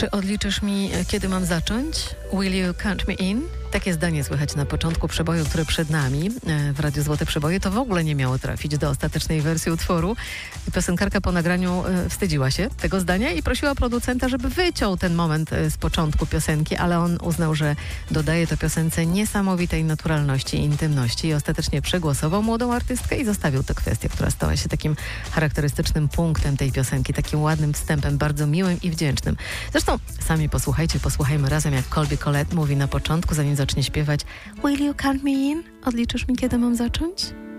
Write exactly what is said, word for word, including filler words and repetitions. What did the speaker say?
Czy odliczysz mi, kiedy mam zacząć? Will you count me in? Takie zdanie słychać na początku przeboju, który przed nami w Radiu Złote Przeboje. To w ogóle nie miało trafić do ostatecznej wersji utworu. Piosenkarka po nagraniu wstydziła się tego zdania i prosiła producenta, żeby wyciął ten moment z początku piosenki, ale on uznał, że dodaje to piosence niesamowitej naturalności i intymności i ostatecznie przegłosował młodą artystkę i zostawił tę kwestię, która stała się takim charakterystycznym punktem tej piosenki, takim ładnym wstępem, bardzo miłym i wdzięcznym. Zresztą sami posłuchajcie, posłuchajmy razem, jak Colby Collette mówi na początku, zanim zacznie śpiewać Will you count me in? Odliczysz mi, kiedy mam zacząć?